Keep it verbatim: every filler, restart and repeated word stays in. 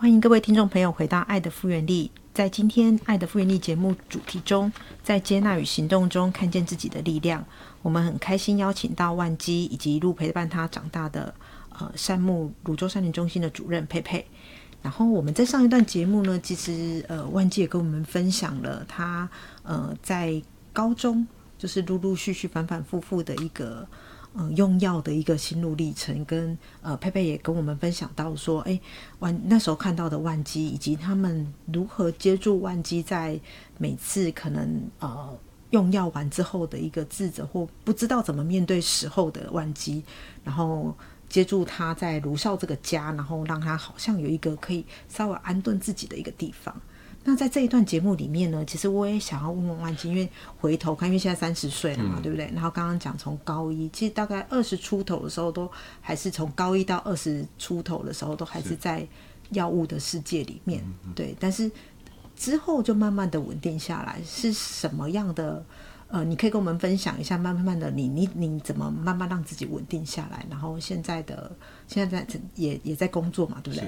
欢迎各位听众朋友回到爱的复原力。在今天爱的复原力节目主题中，在接纳与行动中看见自己的力量，我们很开心邀请到万基以及一路陪伴他长大的呃善牧泸州山林中心的主任佩佩。然后我们在上一段节目呢，其实呃万基也跟我们分享了他呃在高中就是陆陆续续反反复复的一个呃，用药的一个心路历程，跟呃佩佩也跟我们分享到说，哎，万那时候看到的万基，以及他们如何接住万基在每次可能呃用药完之后的一个自责或不知道怎么面对时候的万基，然后接住他在卢少这个家，然后让他好像有一个可以稍微安顿自己的一个地方。那在这一段节目里面呢，其实我也想要问问万基，因为回头看，因为现在三十岁了嘛、嗯，对不对？然后刚刚讲从高一，其实大概二十出头的时候，都还是从高一到二十出头的时候，都还是在药物的世界里面，对。但是之后就慢慢的稳定下来，是什么样的？呃，你可以跟我们分享一下，慢慢的你你你怎么慢慢让自己稳定下来？然后现在的现在在也也在工作嘛，对不对？